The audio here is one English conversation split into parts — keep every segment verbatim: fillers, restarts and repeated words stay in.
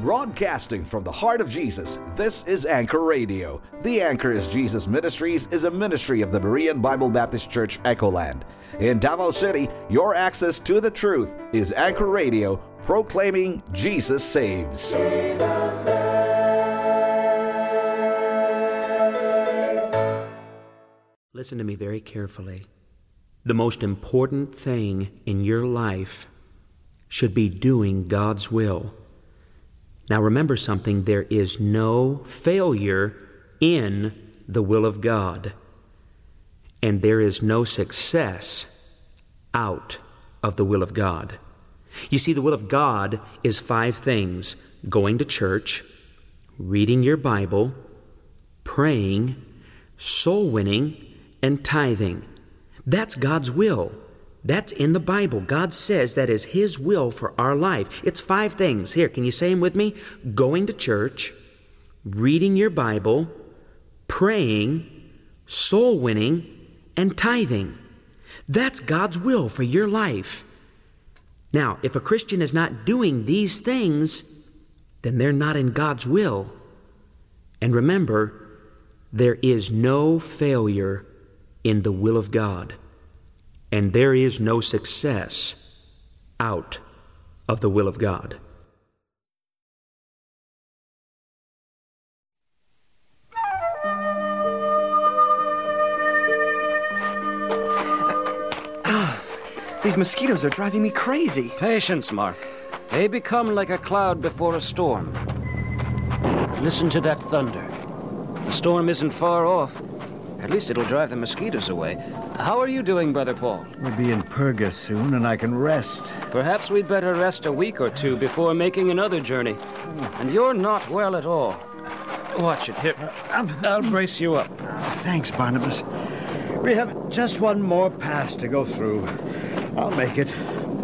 Broadcasting from the heart of Jesus, this is Anchor Radio. The Anchor is Jesus Ministries is a ministry of the Berean Bible Baptist Church, Echoland. In Davao City, your access to the truth is Anchor Radio, proclaiming Jesus saves. Jesus saves. Listen to me very carefully. The most important thing in your life should be doing God's will. Now remember something, there is no failure in the will of God, and there is no success out of the will of God. You see, the will of God is five things: going to church, reading your Bible, praying, soul winning, and tithing. That's God's will. That's in the Bible. God says that is His will for our life. It's five things. Here, can you say them with me? Going to church, reading your Bible, praying, soul winning, and tithing. That's God's will for your life. Now, if a Christian is not doing these things, then they're not in God's will. And remember, there is no failure in the will of God. And there is no success out of the will of God. Ah, these mosquitoes are driving me crazy. Patience, Mark. They become like a cloud before a storm. Listen to that thunder. The storm isn't far off. At least it'll drive the mosquitoes away. How are you doing, Brother Paul? We'll be in Perga soon, and I can rest. Perhaps we'd better rest a week or two before making another journey. And you're not well at all. Watch it. Here, Uh, I'll brace you up. Thanks, Barnabas. We have just one more pass to go through. I'll make it.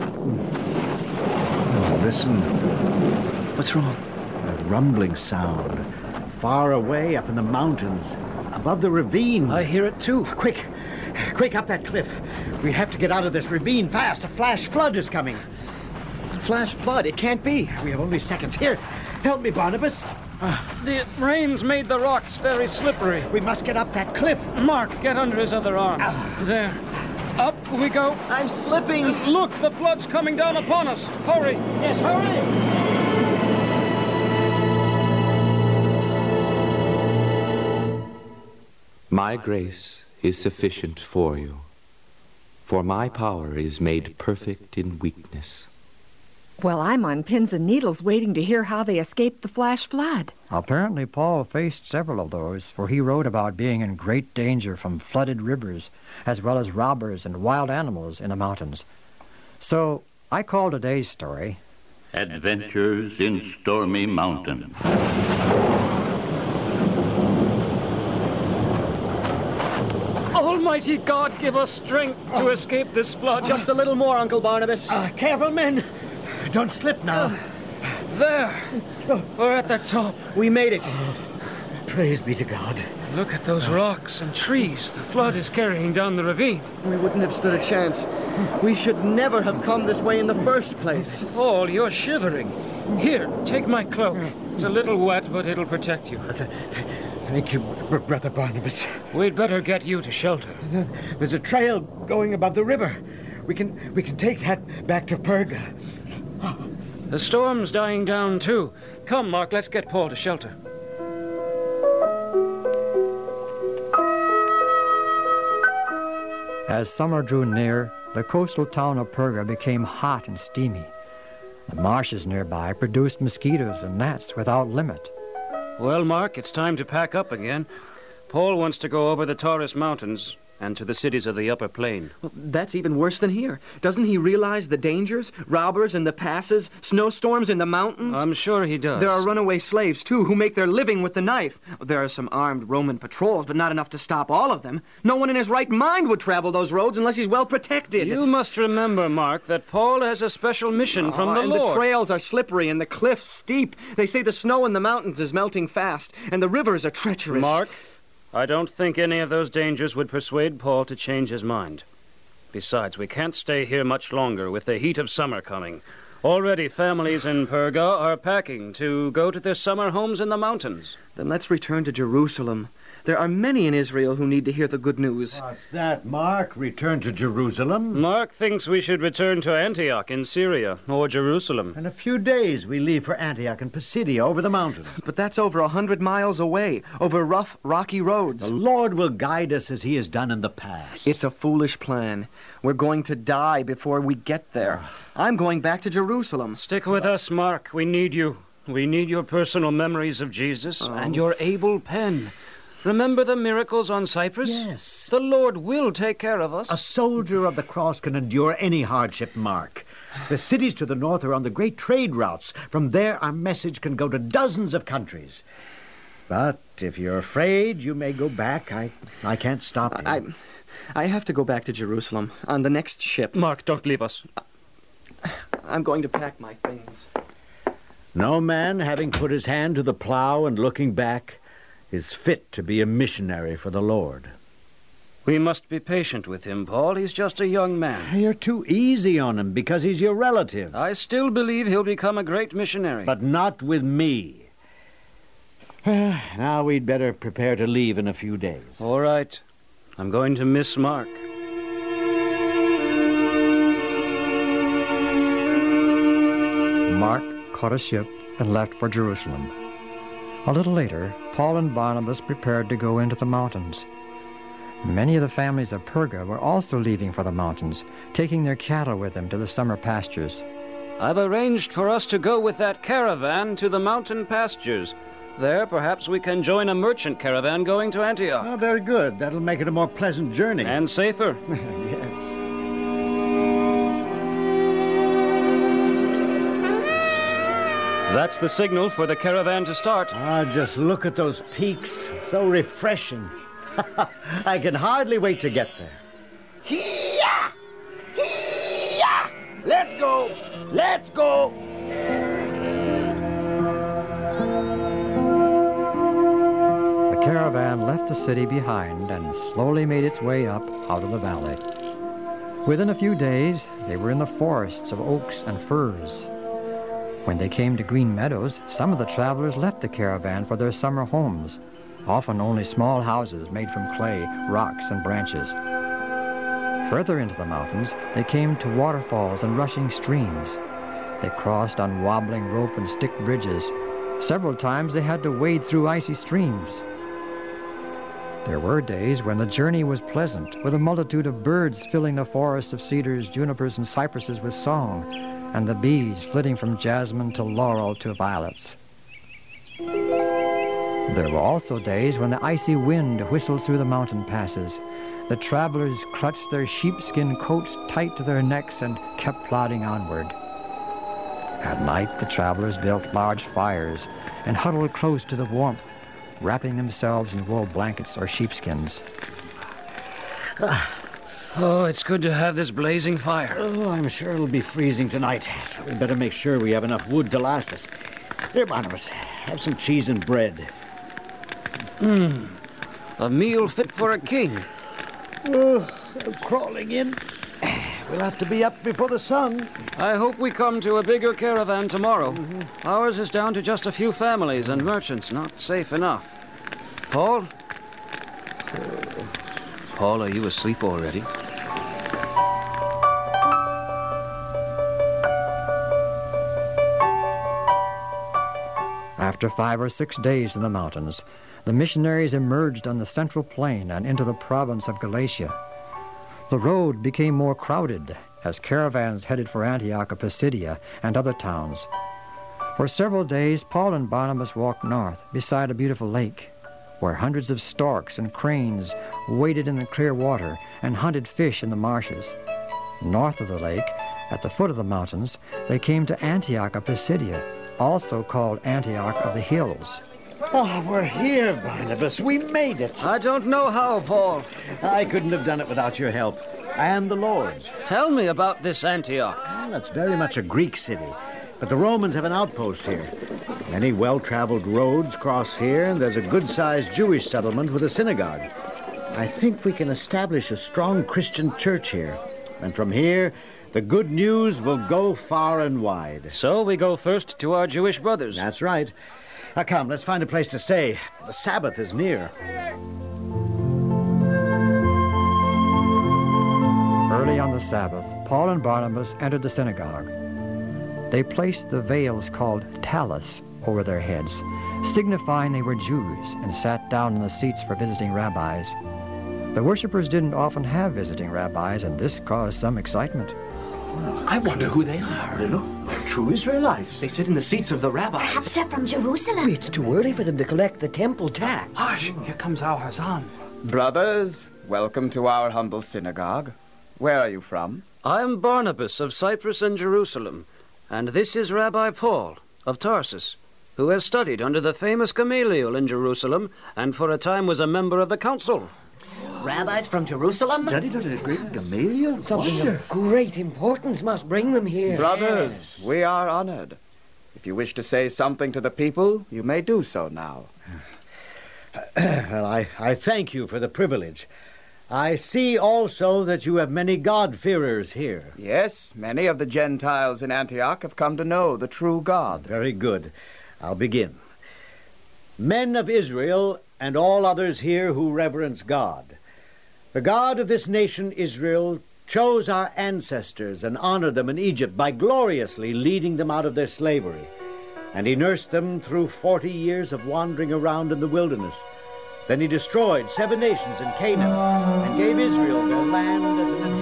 Oh, listen. What's wrong? A rumbling sound. Far away up in the mountains. Above the ravine. I hear it too. Quick. Quick, up that cliff. We have to get out of this ravine fast. A flash flood is coming. Flash flood? It can't be. We have only seconds. Here, help me, Barnabas. Uh, The rain's made the rocks very slippery. we must get up that cliff. Mark, get under his other arm. There. Up we go. I'm slipping. Look, the flood's coming down upon us. Hurry. Yes, hurry. My grace is sufficient for you, for my power is made perfect in weakness. Well, I'm on pins and needles waiting to hear how they escaped the flash flood. Apparently, Paul faced several of those, for he wrote about being in great danger from flooded rivers, as well as robbers and wild animals in the mountains. So, I call today's story Adventures in Stormy Mountain. Almighty God, give us strength to escape this flood. Just a little more, Uncle Barnabas. Uh, careful, men. Don't slip now. There. We're at the top. We made it. Praise be to God. Look at those rocks and trees. The flood is carrying down the ravine. We wouldn't have stood a chance. We should never have come this way in the first place. Paul, you're shivering. Here, take my cloak. It's a little wet, but it'll protect you. Thank you, Br- Brother Barnabas. We'd better get you to shelter. There's a trail going above the river. We can we can take that back to Perga. The storm's dying down, too. Come, Mark, let's get Paul to shelter. As summer drew near, the coastal town of Perga became hot and steamy. The marshes nearby produced mosquitoes and gnats without limit. Well, Mark, it's time to pack up again. Paul wants to go over the Taurus Mountains and to the cities of the upper plain. Well, that's even worse than here. Doesn't he realize the dangers? Robbers in the passes, snowstorms in the mountains? I'm sure he does. There are runaway slaves, too, who make their living with the knife. There are some armed Roman patrols, but not enough to stop all of them. No one in his right mind would travel those roads unless he's well protected. You must remember, Mark, that Paul has a special mission from Oh, the and Lord. the trails are slippery and the cliffs steep. They say the snow in the mountains is melting fast, and the rivers are treacherous. Mark, I don't think any of those dangers would persuade Paul to change his mind. Besides, we can't stay here much longer with the heat of summer coming. Already families in Perga are packing to go to their summer homes in the mountains. Then let's return to Jerusalem. There are many in Israel who need to hear the good news. What's that, Mark? Return to Jerusalem? Mark thinks we should return to Antioch in Syria or Jerusalem. In a few days we leave for Antioch and Pisidia over the mountains. But that's over a hundred miles away, over rough, rocky roads. The Lord will guide us as he has done in the past. It's a foolish plan. We're going to die before we get there. I'm going back to Jerusalem. Stick with us, Mark. We need you. We need your personal memories of Jesus Oh. and your able pen. Remember the miracles on Cyprus? Yes. The Lord will take care of us. A soldier of the cross can endure any hardship, Mark. The cities to the north are on the great trade routes. From there, our message can go to dozens of countries. But if you're afraid you may go back, I, I can't stop you. I, I have to go back to Jerusalem on the next ship. Mark, don't leave us. I'm going to pack my things. No man, having put his hand to the plow and looking back, is fit to be a missionary for the Lord. We must be patient with him, Paul. He's just a young man. You're too easy on him because he's your relative. I still believe he'll become a great missionary. But not with me. Now we'd better prepare to leave in a few days. All right. I'm going to miss Mark. Mark caught a ship and left for Jerusalem. A little later, Paul and Barnabas prepared to go into the mountains. Many of the families of Perga were also leaving for the mountains, taking their cattle with them to the summer pastures. I've arranged for us to go with that caravan to the mountain pastures. There, perhaps we can join a merchant caravan going to Antioch. Oh, very good. That'll make it a more pleasant journey. And safer. Yes. That's the signal for the caravan to start. Ah, just look at those peaks. So refreshing. I can hardly wait to get there. Hee-yah! Hee-yah! Let's go! Let's go! The caravan left the city behind and slowly made its way up out of the valley. Within a few days, they were in the forests of oaks and firs. When they came to green meadows, some of the travelers left the caravan for their summer homes, often only small houses made from clay, rocks, and branches. Further into the mountains, they came to waterfalls and rushing streams. They crossed on wobbling rope and stick bridges. Several times they had to wade through icy streams. There were days when the journey was pleasant, with a multitude of birds filling the forests of cedars, junipers, and cypresses with song, and the bees flitting from jasmine to laurel to violets. There were also days when the icy wind whistled through the mountain passes. The travelers clutched their sheepskin coats tight to their necks and kept plodding onward. At night, the travelers built large fires and huddled close to the warmth, wrapping themselves in wool blankets or sheepskins. Oh, it's good to have this blazing fire. Oh, I'm sure it'll be freezing tonight, so we better make sure we have enough wood to last us. Here, Barnabas, have some cheese and bread. Mmm, a meal fit for a king. Oh, I'm crawling in. We'll have to be up before the sun. I hope we come to a bigger caravan tomorrow. Mm-hmm. Ours is down to just a few families and merchants, not safe enough. Paul? Uh, Paul, are you asleep already? After five or six days in the mountains, the missionaries emerged on the central plain and into the province of Galatia. The road became more crowded as caravans headed for Antioch of Pisidia and other towns. For several days, Paul and Barnabas walked north beside a beautiful lake, where hundreds of storks and cranes waded in the clear water and hunted fish in the marshes. North of the lake, at the foot of the mountains, they came to Antioch of Pisidia, also called Antioch of the Hills. Oh, we're here, Barnabas. We made it. I don't know how, Paul. I couldn't have done it without your help. And the Lord's. Tell me about this Antioch. Well, it's very much a Greek city, but the Romans have an outpost here. Many well-traveled roads cross here, and there's a good-sized Jewish settlement with a synagogue. I think we can establish a strong Christian church here. And from here, The good news will go far and wide. So we go first to our Jewish brothers. That's right. Now come, let's find a place to stay. The Sabbath is near. Early on the Sabbath, Paul and Barnabas entered the synagogue. They placed the veils called tallis over their heads, signifying they were Jews, and sat down in the seats for visiting rabbis. The worshippers didn't often have visiting rabbis, and this caused some excitement. I wonder who they are. They look like true Israelites. They sit in the seats of the rabbis. Perhaps they're from Jerusalem. It's too early for them to collect the temple tax. Hush! Here comes our Hazan. Brothers, welcome to our humble synagogue. Where are you from? I'm Barnabas of Cyprus and Jerusalem, and this is Rabbi Paul of Tarsus, who has studied under the famous Gamaliel in Jerusalem and for a time was a member of the council. Rabbis from Jerusalem? Studied under the great Gamaliel? Something Wonder. of great importance must bring them here. Brothers, we are honored. If you wish to say something to the people, you may do so now. Well, I, I thank you for the privilege. I see also that you have many God-fearers here. Yes, many of the Gentiles in Antioch have come to know the true God. Very good. I'll begin. Men of Israel and all others here who reverence God, the God of this nation, Israel, chose our ancestors and honored them in Egypt by gloriously leading them out of their slavery. And he nursed them through forty years of wandering around in the wilderness. Then he destroyed seven nations in Canaan and gave Israel their land as an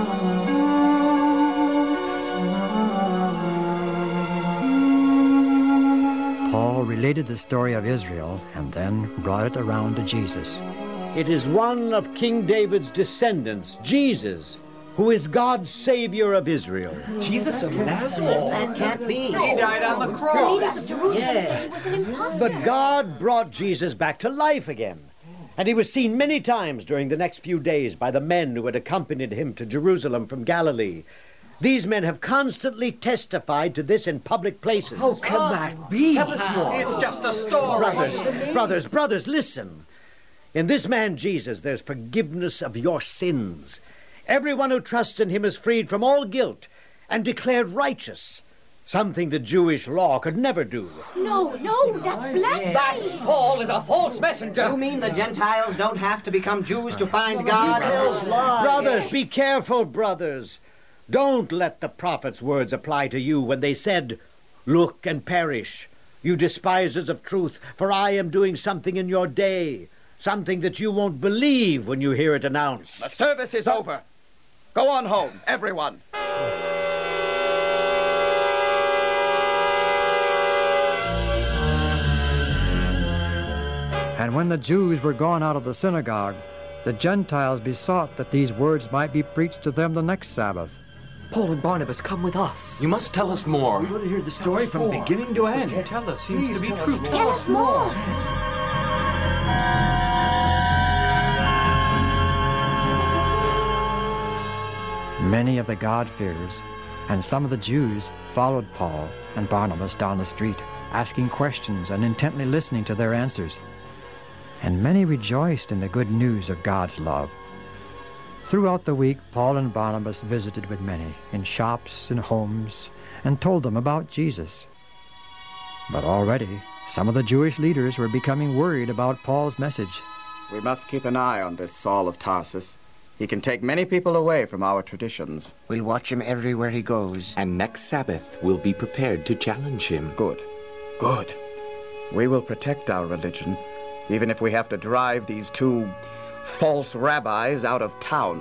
inheritance. Paul related the story of Israel and then brought it around to Jesus. It is one of King David's descendants, Jesus, who is God's Savior of Israel. Jesus of Nazareth? That can't be. He died on the cross. The leaders of Jerusalem Yeah. said he was an impostor. But God brought Jesus back to life again. And he was seen many times during the next few days by the men who had accompanied him to Jerusalem from Galilee. These men have constantly testified to this in public places. How can that be? Tell us more. It's just a story. Brothers, brothers, brothers, listen. In this man Jesus, there's forgiveness of your sins. Everyone who trusts in him is freed from all guilt and declared righteous, something the Jewish law could never do. No, no, that's blasphemy. That Saul is a false messenger. You mean the Gentiles don't have to become Jews to find God? Brothers, be careful, brothers. Don't let the prophet's words apply to you when they said, "Look and perish, you despisers of truth, for I am doing something in your day, something that you won't believe when you hear it announced." The service is over. Go on home, everyone. And when the Jews were gone out of the synagogue, the Gentiles besought that these words might be preached to them the next Sabbath. Paul and Barnabas, come with us. You must tell us more. We want to hear the story from beginning to end. Tell us. Seems to be true. Tell us more. Many of the God-fearers and some of the Jews followed Paul and Barnabas down the street, asking questions and intently listening to their answers. And many rejoiced in the good news of God's love. Throughout the week, Paul and Barnabas visited with many, in shops and homes, and told them about Jesus. But already, some of the Jewish leaders were becoming worried about Paul's message. We must keep an eye on this Saul of Tarsus. He can take many people away from our traditions. We'll watch him everywhere he goes. And next Sabbath, we'll be prepared to challenge him. Good. Good. We will protect our religion, even if we have to drive these two false rabbis out of town.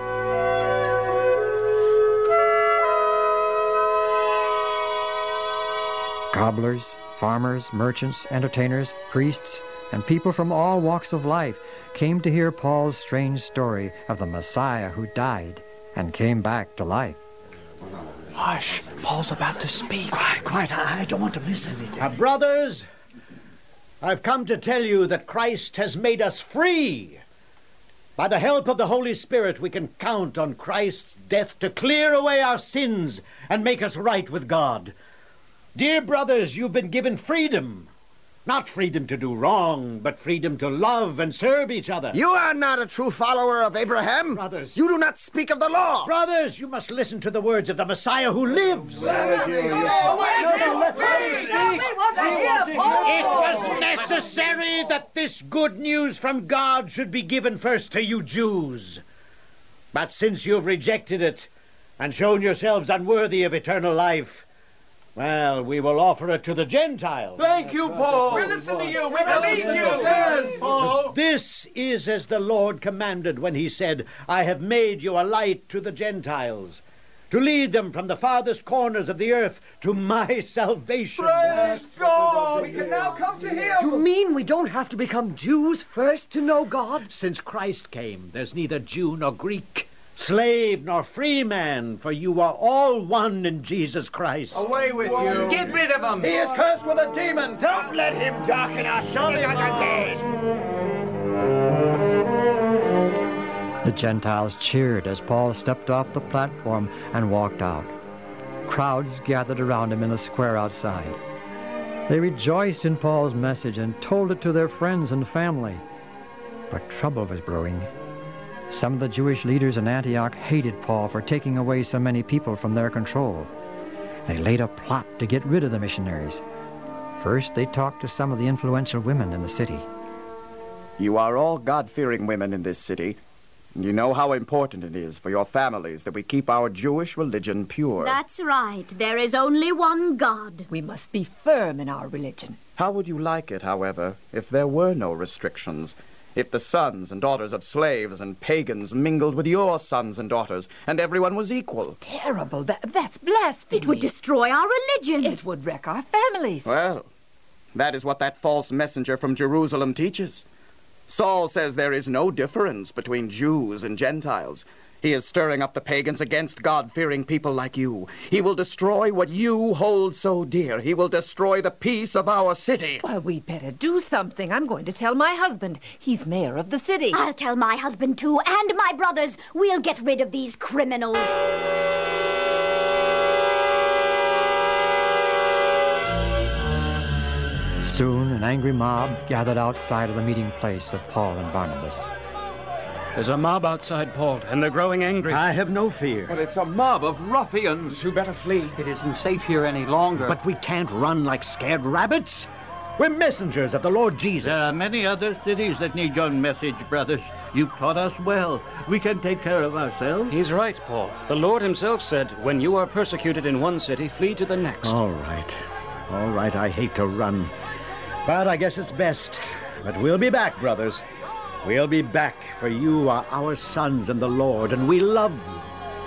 Cobblers, farmers, merchants, entertainers, priests, and people from all walks of life came to hear Paul's strange story of the Messiah who died and came back to life. Hush. Paul's about to speak. Quiet, quiet. I don't want to miss anything. Now, brothers, I've come to tell you that Christ has made us free. By the help of the Holy Spirit, we can count on Christ's death to clear away our sins and make us right with God. Dear brothers, you've been given freedom. Not freedom to do wrong, but freedom to love and serve each other. You are not a true follower of Abraham. Brothers. You do not speak of the law. Brothers, you must listen to the words of the Messiah who lives. It was necessary that this good news from God should be given first to you Jews. But since you've rejected it and shown yourselves unworthy of eternal life, well, we will offer it to the Gentiles. Thank you, Paul. We listen to you. We believe you. Yes, Paul. This is as the Lord commanded when he said, I have made you a light to the Gentiles, to lead them from the farthest corners of the earth to my salvation. Praise God. We can now come to him. You mean we don't have to become Jews first to know God? Since Christ came, there's neither Jew nor Greek, slave nor free man, for you are all one in Jesus Christ. Away with you. Get rid of him. He is cursed with a demon. Don't let him darken our city again. The Gentiles cheered as Paul stepped off the platform and walked out. Crowds gathered around him in the square outside. They rejoiced in Paul's message and told it to their friends and family. But trouble was brewing. Some of the Jewish leaders in Antioch hated Paul for taking away so many people from their control. They laid a plot to get rid of the missionaries. First, they talked to some of the influential women in the city. You are all God-fearing women in this city. You know how important it is for your families that we keep our Jewish religion pure. That's right. There is only one God. We must be firm in our religion. How would you like it, however, if there were no restrictions? If the sons and daughters of slaves and pagans mingled with your sons and daughters, and everyone was equal? Terrible. That, that's blasphemy. It would destroy our religion. It would wreck our families. Well, that is what that false messenger from Jerusalem teaches. Saul says there is no difference between Jews and Gentiles. He is stirring up the pagans against God-fearing people like you. He will destroy what you hold so dear. He will destroy the peace of our city. Well, we'd better do something. I'm going to tell my husband. He's mayor of the city. I'll tell my husband, too, and my brothers. We'll get rid of these criminals. Soon, an angry mob gathered outside of the meeting place of Paul and Barnabas. There's a mob outside, Paul, and they're growing angry. I have no fear. But it's a mob of ruffians. You better flee. It isn't safe here any longer. But we can't run like scared rabbits. We're messengers of the Lord Jesus. There are many other cities that need your message, brothers. You've taught us well. We can take care of ourselves. He's right, Paul. The Lord himself said, when you are persecuted in one city, flee to the next. All right. All right, I hate to run. But I guess it's best. But we'll be back, brothers. We'll be back, for you are our sons in the Lord, and we love you.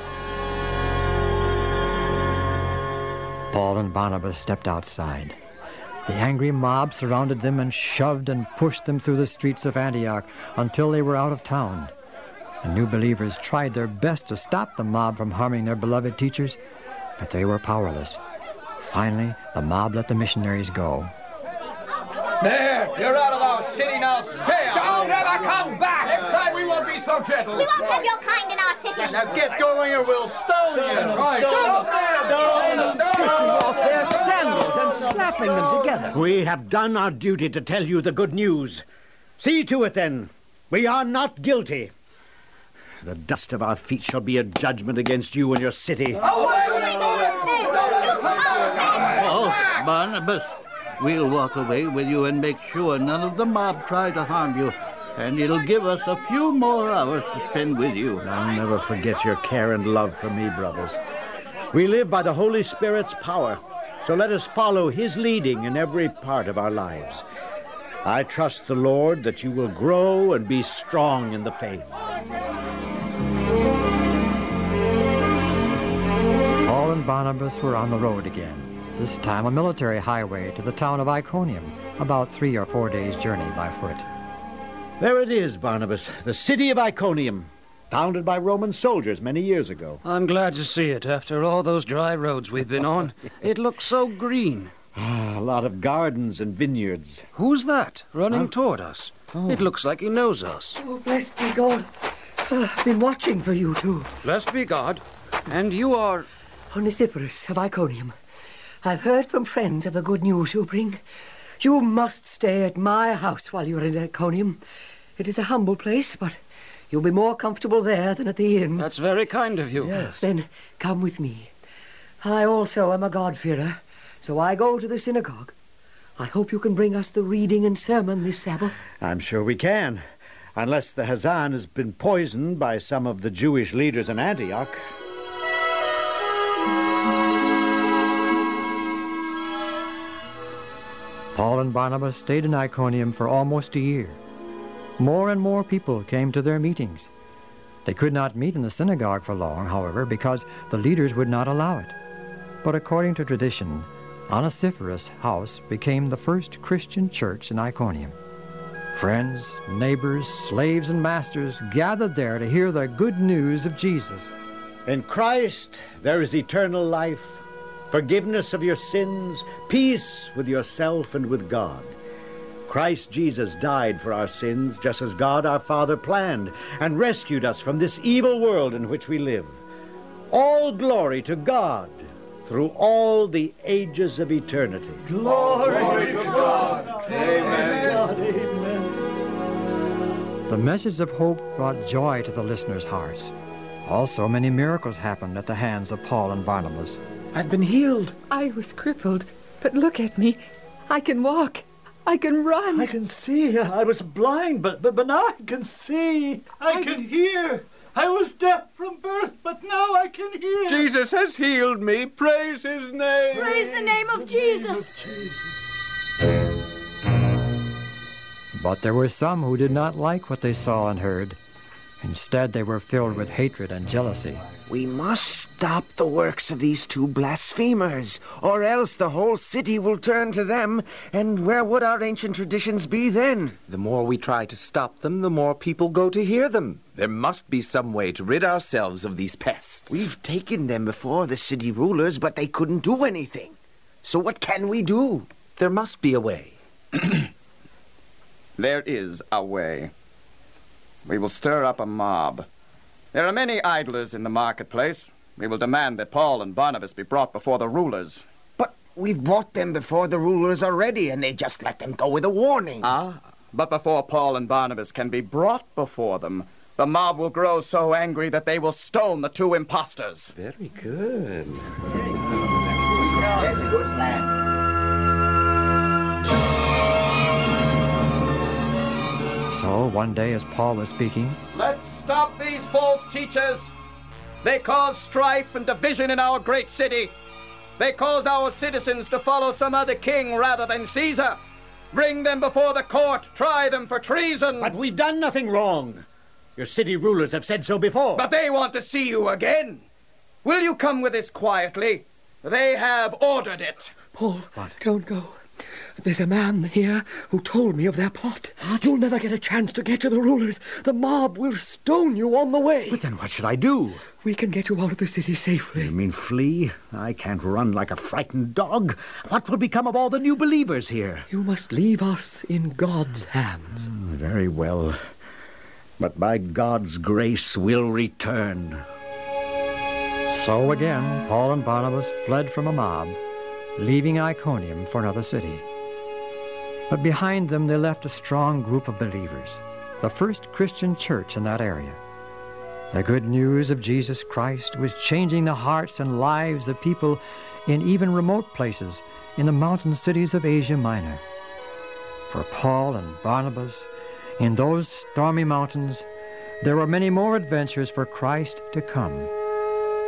Paul and Barnabas stepped outside. The angry mob surrounded them and shoved and pushed them through the streets of Antioch until they were out of town. The new believers tried their best to stop the mob from harming their beloved teachers, but they were powerless. Finally, the mob let the missionaries go. There, you're out of our city now. Stay out. Don't ever come back. Next time we won't be so gentle. We won't have your kind in our city. Now get going or we'll stone you. Right. Stone them. Taking off their sandals and slapping them together. We have done our duty to tell you the good news. See to it, then. We are not guilty. The dust of our feet shall be a judgment against you and your city. Away with you. Paul, Barnabas, we'll walk away with you and make sure none of the mob try to harm you. And it'll give us a few more hours to spend with you. I'll never forget your care and love for me, brothers. We live by the Holy Spirit's power, so let us follow his leading in every part of our lives. I trust the Lord that you will grow and be strong in the faith. Paul and Barnabas were on the road again, this time a military highway to the town of Iconium, about three or four days' journey by foot. There it is, Barnabas, the city of Iconium, founded by Roman soldiers many years ago. I'm glad to see it after all those dry roads we've been on. It looks so green. Ah, a lot of gardens and vineyards. Who's that running Huh? toward us? Oh. It looks like he knows us. Oh, blessed be God. I've been watching for you, too. Blessed be God. And you are... Onesiphorus of Iconium. I've heard from friends of the good news you bring. You must stay at my house while you're in Iconium. It is a humble place, but you'll be more comfortable there than at the inn. That's very kind of you. Yes. Then come with me. I also am a God-fearer, so I go to the synagogue. I hope you can bring us the reading and sermon this Sabbath. I'm sure we can, unless the Hazan has been poisoned by some of the Jewish leaders in Antioch. Paul and Barnabas stayed in Iconium for almost a year. More and more people came to their meetings. They could not meet in the synagogue for long, however, because the leaders would not allow it. But according to tradition, Onesiphorus' house became the first Christian church in Iconium. Friends, neighbors, slaves, and masters gathered there to hear the good news of Jesus. In Christ there is eternal life, forgiveness of your sins, peace with yourself and with God. Christ Jesus died for our sins, just as God our Father planned, and rescued us from this evil world in which we live. All glory to God through all the ages of eternity. Glory to God. Amen. Amen. The message of hope brought joy to the listeners' hearts. Also, many miracles happened at the hands of Paul and Barnabas. I've been healed. I was crippled, but look at me. I can walk. I can run. I can see. I was blind, but, but, but now I can see. I, I can, can hear. I was deaf from birth, but now I can hear. Jesus has healed me. Praise his name. Praise the name of Jesus. But there were some who did not like what they saw and heard. Instead, they were filled with hatred and jealousy. We must stop the works of these two blasphemers, or else the whole city will turn to them, and where would our ancient traditions be then? The more we try to stop them, the more people go to hear them. There must be some way to rid ourselves of these pests. We've taken them before the city rulers, but they couldn't do anything. So what can we do? There must be a way. There is a way. We will stir up a mob. There are many idlers in the marketplace. We will demand that Paul and Barnabas be brought before the rulers. But we've brought them before the rulers already, and they just let them go with a warning. Ah, but before Paul and Barnabas can be brought before them, the mob will grow so angry that they will stone the two impostors. Very good. Very good. That's a good plan. So, one day as Paul was speaking, "Let's stop these false teachers. They cause strife and division in our great city. They cause our citizens to follow some other king rather than Caesar. Bring them before the court. Try them for treason." But we've done nothing wrong. Your city rulers have said so before. But they want to see you again. Will you come with us quietly? They have ordered it. Paul, what? Don't go. There's a man here who told me of their plot. What? You'll never get a chance to get to the rulers. The mob will stone you on the way. But then what should I do? We can get you out of the city safely. You mean flee? I can't run like a frightened dog. What will become of all the new believers here? You must leave us in God's hands. Mm, very well. But by God's grace we'll return. So again, Paul and Barnabas fled from a mob, leaving Iconium for another city. But behind them they left a strong group of believers, the first Christian church in that area. The good news of Jesus Christ was changing the hearts and lives of people in even remote places in the mountain cities of Asia Minor. For Paul and Barnabas, in those stormy mountains, there were many more adventures for Christ to come.